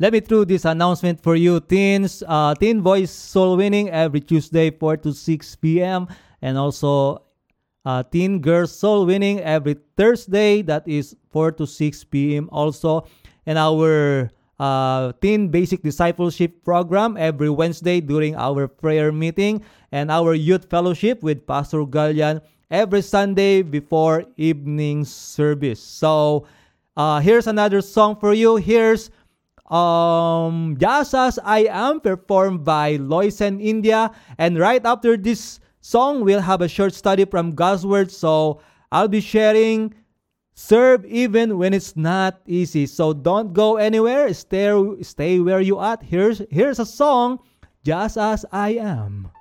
Let me through this announcement for you, teens. Teen Voice Soul Winning every Tuesday, 4 to 6 p.m. And also Teen Girls Soul Winning every Thursday, that is 4 to 6 p.m. also. And our Teen Basic Discipleship Program every Wednesday during our prayer meeting. And our Youth Fellowship with Pastor Gallian every Sunday before evening service. So, here's another song for you. Here's Just As I Am, performed by Loisen India. And right after this song, we'll have a short study from God's Word. So I'll be sharing Serve Even When It's Not Easy. So don't go anywhere. Stay where you at. Here's a song, Just As I Am.